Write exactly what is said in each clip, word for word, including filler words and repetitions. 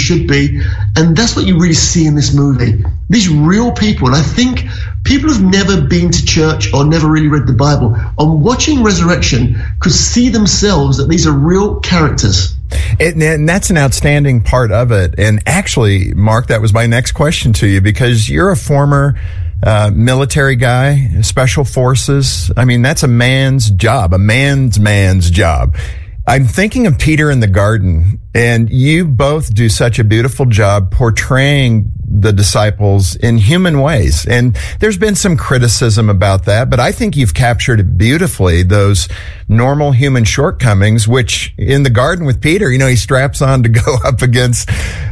should be. And that's what you really see in this movie. These real people. And I think people who've never been to church or never really read the Bible, on watching Resurrection, could see themselves that these are real characters. It, and that's an outstanding part of it. And actually, Mark, that was my next question to you, because you're a former uh, military guy, special forces. I mean, that's a man's job, a man's man's job. I'm thinking of Peter in the garden, and you both do such a beautiful job portraying the disciples in human ways. And there's been some criticism about that, but I think you've captured it beautifully, those normal human shortcomings, which in the garden with Peter, you know, he straps on to go up against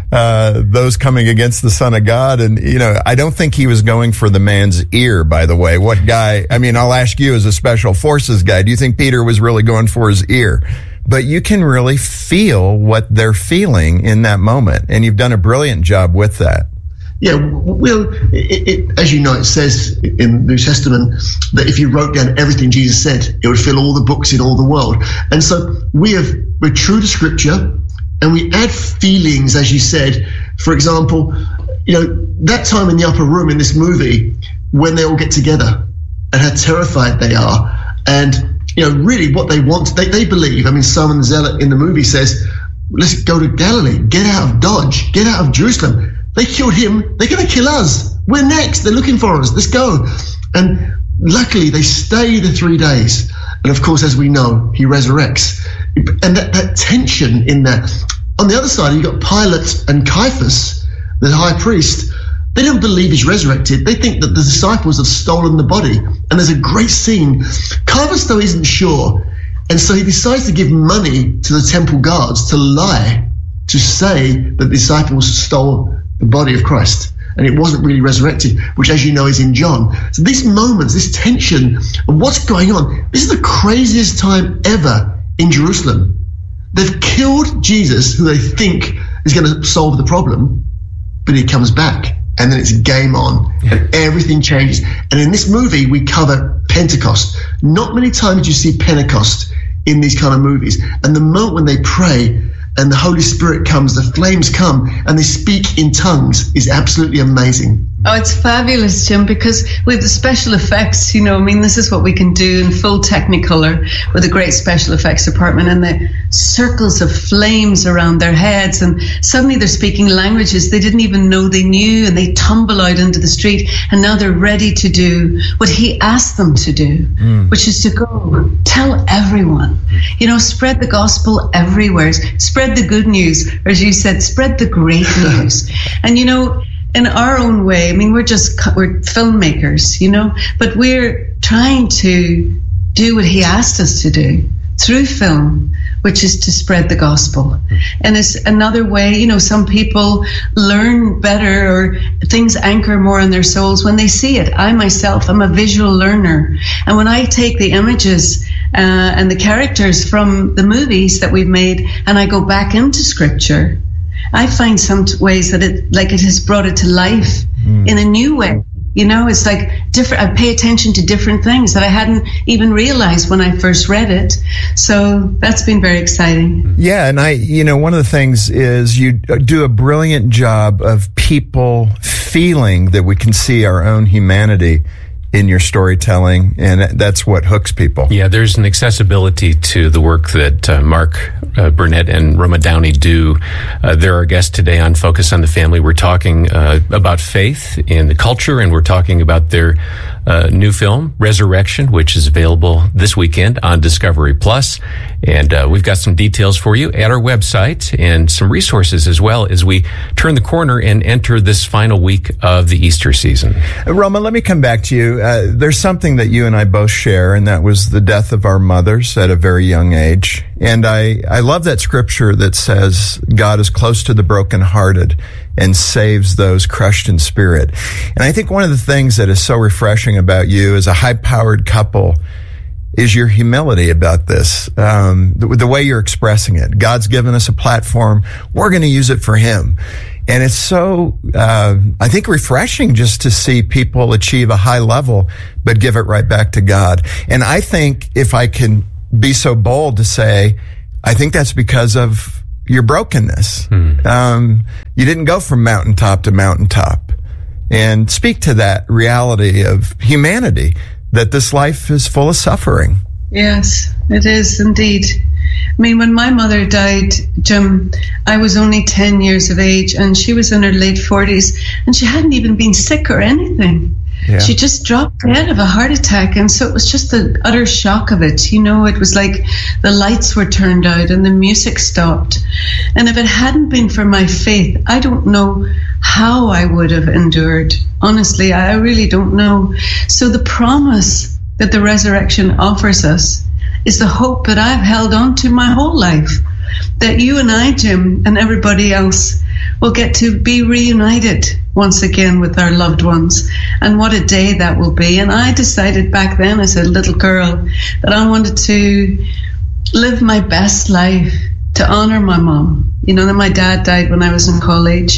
uh those coming against the Son of God. And, you know, I don't think he was going for the man's ear, by the way. What guy, I mean, I'll ask you as a special forces guy, do you think Peter was really going for his ear? But you can really feel what they're feeling in that moment. And you've done a brilliant job with that. Yeah, well, it, it, as you know, it says in the New Testament that if you wrote down everything Jesus said, it would fill all the books in all the world. And so we have, we're true to Scripture, and we add feelings, as you said. For example, you know, that time in the upper room in this movie, when they all get together and how terrified they are, and you know, really what they want, they, they believe. I mean, Simon the Zealot in the movie says, let's go to Galilee, get out of Dodge, get out of Jerusalem. They killed him, they're going to kill us. We're next, they're looking for us, let's go. And luckily they stay the three days. And of course, as we know, he resurrects. And that, that tension in that. On the other side, you've got Pilate and Caiaphas, the high priest. They don't believe he's resurrected. They think that the disciples have stolen the body. And there's a great scene. Caiaphas, though, isn't sure. And so he decides to give money to the temple guards to lie, to say that the disciples stole the body of Christ. And it wasn't really resurrected, which, as you know, is in John. So these moments, this tension of what's going on, this is the craziest time ever in Jerusalem. They've killed Jesus, who they think is going to solve the problem, but he comes back. And then it's game on, and everything changes. And in this movie, we cover Pentecost. Not many times do you see Pentecost in these kind of movies. And the moment when they pray and the Holy Spirit comes, the flames come, and they speak in tongues is absolutely amazing. Oh, it's fabulous, Jim, because with the special effects, you know, I mean, this is what we can do in full Technicolor with a great special effects department, and the circles of flames around their heads, and suddenly they're speaking languages they didn't even know they knew, and they tumble out into the street, and now they're ready to do what he asked them to do, mm. which is to go tell everyone, you know, spread the gospel everywhere, spread the good news, or as you said, spread the great news. And, you know, in our own way, I mean, we're just, we're filmmakers, you know, but we're trying to do what he asked us to do through film, which is to spread the gospel. And it's another way, you know, some people learn better, or things anchor more in their souls when they see it. I myself, I'm a visual learner. And when I take the images uh, and the characters from the movies that we've made, and I go back into Scripture, I find some t- ways that it, like it has brought it to life mm. in a new way. You know, it's like different. I pay attention to different things that I hadn't even realized when I first read it. So that's been very exciting. Yeah. And I, you know, one of the things is you do a brilliant job of people feeling that we can see our own humanity in your storytelling, and that's what hooks people. Yeah, there's an accessibility to the work that uh, Mark uh, Burnett and Roma Downey do. Uh, they're our guests today on Focus on the Family. We're talking uh, about faith in the culture, and we're talking about their uh, new film, Resurrection, which is available this weekend on Discovery Plus. And uh, we've got some details for you at our website, and some resources as well as we turn the corner and enter this final week of the Easter season. Roma, let me come back to you. Uh, there's something that you and I both share, and that was the death of our mothers at a very young age. And I, I love that scripture that says God is close to the brokenhearted and saves those crushed in spirit. And I think one of the things that is so refreshing about you as a high-powered couple is your humility about this, um, the, the way you're expressing it. God's given us a platform. We're going to use it for Him. And it's so, uh, I think, refreshing just to see people achieve a high level, but give it right back to God. And I think, if I can be so bold to say, I think that's because of your brokenness. Hmm. Um, you didn't go from mountaintop to mountaintop. And speak to that reality of humanity, that this life is full of suffering. Yes, it is indeed. I mean, when my mother died, Jim, I was only ten years of age, and she was in her late forties, and she hadn't even been sick or anything. Yeah. She just dropped dead of a heart attack, and so it was just the utter shock of it. You know, it was like the lights were turned out and the music stopped. And if it hadn't been for my faith, I don't know how I would have endured. Honestly, I really don't know. So the promise that the resurrection offers us is the hope that I've held on to my whole life, that you and I, Jim, and everybody else will get to be reunited once again with our loved ones. And what a day that will be. And I decided back then as a little girl that I wanted to live my best life to honor my mom. You know, then my dad died when I was in college.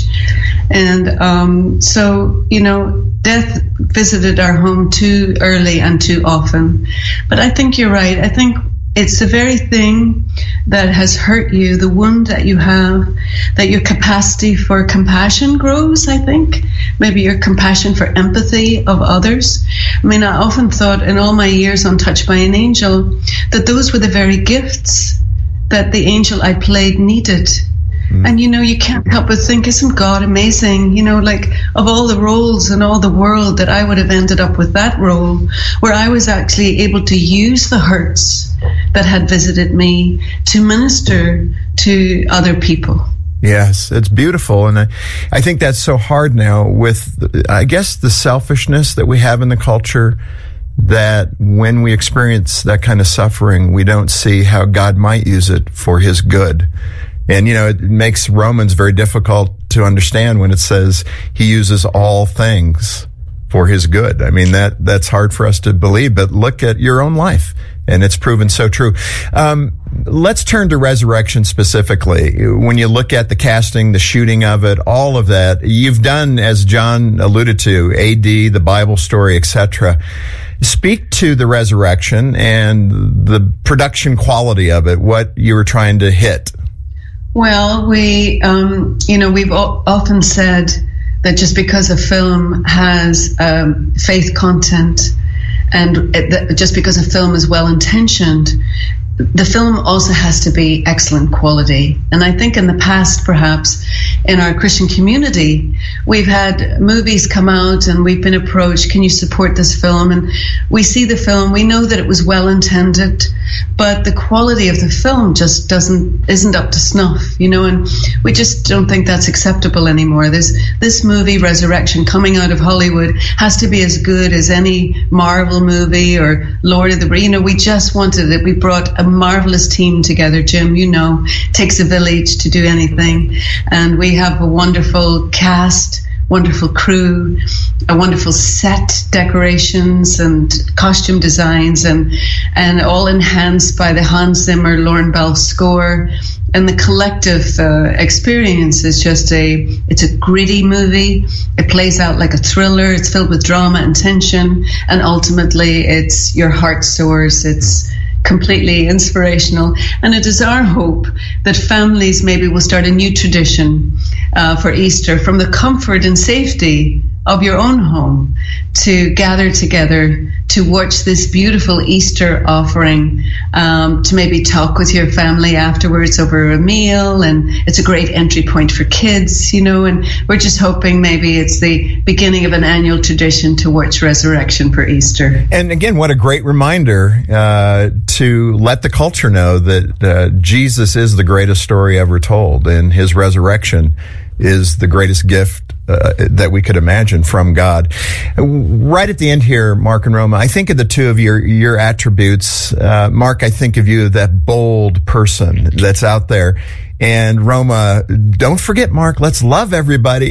And um, so, you know, death visited our home too early and too often. But I think you're right. I think it's the very thing that has hurt you, the wound that you have, that your capacity for compassion grows, I think. Maybe your compassion for empathy of others. I mean, I often thought in all my years on Touched by an Angel that those were the very gifts that the angel I played needed. Mm. And, you know, you can't help but think, isn't God amazing? You know, like of all the roles in all the world, that I would have ended up with that role where I was actually able to use the hurts that had visited me to minister to other people. Yes, it's beautiful. And I, I think that's so hard now with, I guess, the selfishness that we have in the culture, that when we experience that kind of suffering, we don't see how God might use it for his good. And, you know, it makes Romans very difficult to understand when it says he uses all things for his good. I mean, that that's hard for us to believe, but look at your own life, and it's proven so true. Um, let's turn to Resurrection specifically. When you look at the casting, the shooting of it, all of that, you've done, as John alluded to, A D, the Bible story, et cetera. Speak to the Resurrection and the production quality of it, what you were trying to hit. Well, we, um, you know, we've o- often said that just because a film has um, faith content, and it, just because a film is well intentioned, the film also has to be excellent quality. And I think in the past, perhaps, in our Christian community, we've had movies come out and we've been approached, can you support this film? And we see the film, we know that it was well intended, but the quality of the film just doesn't, isn't up to snuff, you know, and we just don't think that's acceptable anymore. This, this movie, Resurrection, coming out of Hollywood, has to be as good as any Marvel movie or Lord of the Rings. You know, we just wanted it. We brought a marvelous team together, Jim. You know, it takes a village to do anything. And we have a wonderful cast, wonderful crew, a wonderful set decorations and costume designs, and and all enhanced by the Hans Zimmer, Lauren Bell score. And the collective uh, experience is just a, it's a gritty movie. It plays out like a thriller. It's filled with drama and tension. And ultimately, it's your heart soars. It's completely inspirational. And it is our hope that families maybe will start a new tradition uh, for Easter from the comfort and safety of your own home to gather together to watch this beautiful Easter offering, um, to maybe talk with your family afterwards over a meal. And it's a great entry point for kids, you know, and we're just hoping maybe it's the beginning of an annual tradition to watch Resurrection for Easter. And again, what a great reminder uh, to let the culture know that uh, Jesus is the greatest story ever told, and his resurrection is the greatest gift uh, that we could imagine from God. Right at the end here, Mark and Roma, I think of the two of your your attributes. Uh, Mark, I think of you as that bold person that's out there. And Roma, don't forget, Mark, let's love everybody.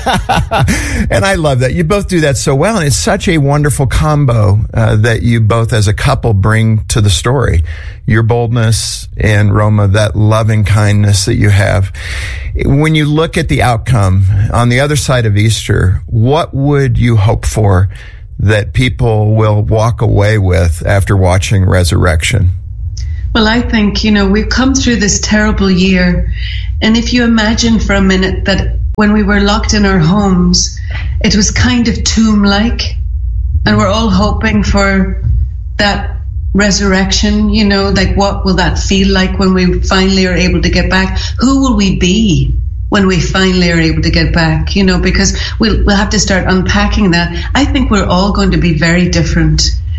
And I love that. You both do that so well. And it's such a wonderful combo uh, that you both as a couple bring to the story. Your boldness and, Roma, that loving kindness that you have. When you look at the outcome on the other side of Easter, what would you hope for that people will walk away with after watching Resurrection? Well, I think, you know, we've come through this terrible year. And if you imagine for a minute that when we were locked in our homes, it was kind of tomb-like, and we're all hoping for that resurrection, you know, like what will that feel like when we finally are able to get back? Who will we be when we finally are able to get back? You know, because we'll, we'll have to start unpacking that. I think we're all going to be very different.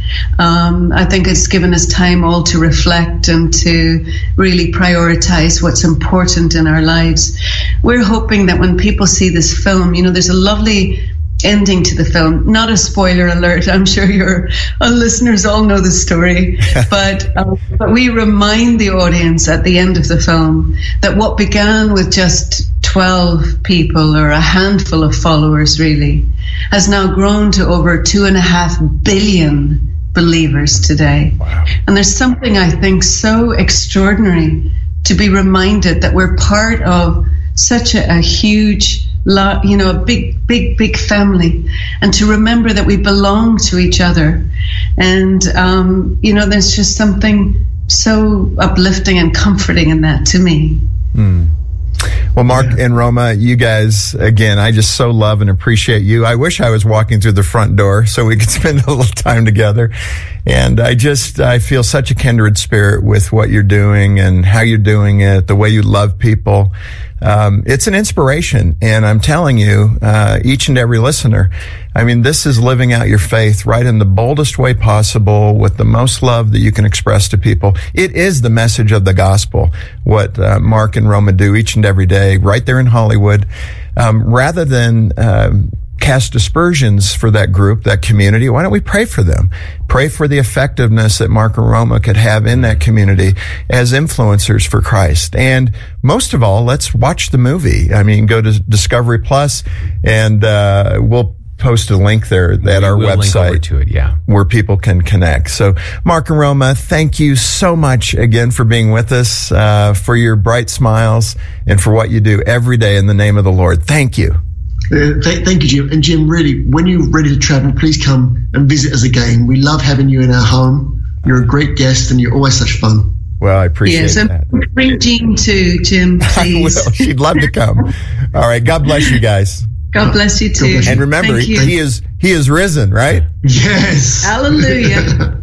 Um, I think it's given us time all to reflect and to really prioritize what's important in our lives. We're hoping that when people see this film, you know, there's a lovely ending to the film. Not a spoiler alert. I'm sure your uh, listeners all know the story, but, uh, but we remind the audience at the end of the film that what began with just twelve people or a handful of followers really has now grown to over two and a half billion believers today. Wow. And there's something I think so extraordinary to be reminded that we're part of such a, a huge, you know, a big, big, big family, and to remember that we belong to each other. And, um, you know, there's just something so uplifting and comforting in that to me. Mm. Well, Mark and Roma, you guys, again, I just so love and appreciate you. I wish I was walking through the front door so we could spend a little time together. And I just, I feel such a kindred spirit with what you're doing and how you're doing it, the way you love people. Um, it's an inspiration. And I'm telling you, uh, each and every listener, I mean, this is living out your faith right in the boldest way possible with the most love that you can express to people. It is the message of the gospel, what uh, Mark and Roma do each and every day right there in Hollywood. Um, rather than uh, cast aspersions for that group, that community, why don't we pray for them? Pray for the effectiveness that Mark and Roma could have in that community as influencers for Christ. And most of all, let's watch the movie. I mean, go to Discovery Plus, and uh, we'll post a link there at our we'll website link over to it, yeah, where people can connect. So, Mark and Roma, thank you so much again for being with us, uh, for your bright smiles, and for what you do every day in the name of the Lord. Thank you. Uh, th- thank you, Jim. And Jim, really, when you're ready to travel, please come and visit us again. We love having you in our home. You're a great guest, and you're always such fun. Well, I appreciate yes, that. Bring Jean too, Jim, please. I will. She'd love to come. All right. God bless you guys. God bless you too. And remember, he, he is he is risen, right? Yes. Hallelujah.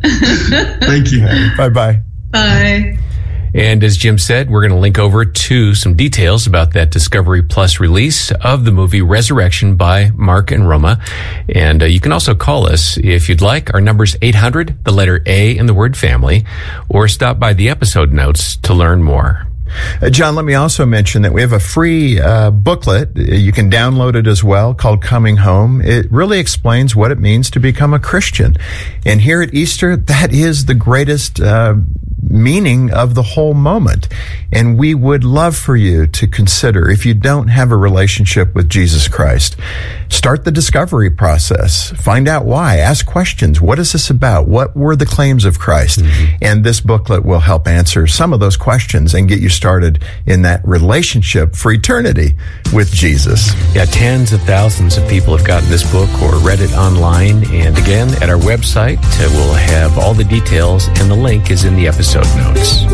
Thank you. Bye-bye. Bye. And as Jim said, we're going to link over to some details about that Discovery Plus release of the movie Resurrection by Mark and Roma. And uh, you can also call us if you'd like. Our number's eight hundred, the letter A in the word family, or stop by the episode notes to learn more. Uh, John, let me also mention that we have a free uh, booklet. You can download it as well, called Coming Home. It really explains what it means to become a Christian. And here at Easter, that is the greatest uh, meaning of the whole moment. And we would love for you to consider, if you don't have a relationship with Jesus Christ, start the discovery process. Find out why. Ask questions. What is this about? What were the claims of Christ? Mm-hmm. And this booklet will help answer some of those questions and get you started in that relationship for eternity with Jesus. Yeah, tens of thousands of people have gotten this book or read it online. And again, at our website, uh, we'll have all the details, and the link is in the episode notes.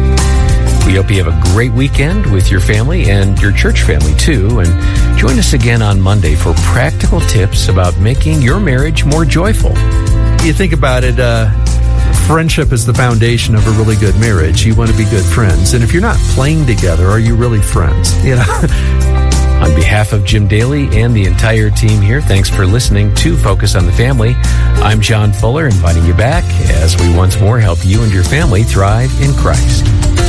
We hope you have a great weekend with your family and your church family too. And join us again on Monday for practical tips about making your marriage more joyful. You think about it, uh, friendship is the foundation of a really good marriage. You want to be good friends. And if you're not playing together, are you really friends? You know? On behalf of Jim Daly and the entire team here, thanks for listening to Focus on the Family. I'm John Fuller, inviting you back as we once more help you and your family thrive in Christ.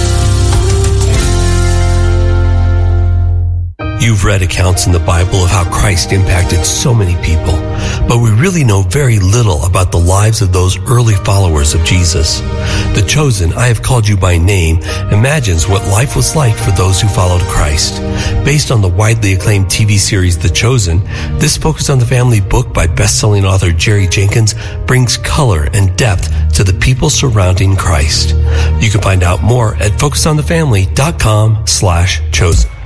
You've read accounts in the Bible of how Christ impacted so many people, but we really know very little about the lives of those early followers of Jesus. The Chosen, I Have Called You by Name, imagines what life was like for those who followed Christ. Based on the widely acclaimed T V series The Chosen, this Focus on the Family book by best-selling author Jerry Jenkins brings color and depth to the people surrounding Christ. You can find out more at focus on the family dot com slash chosen.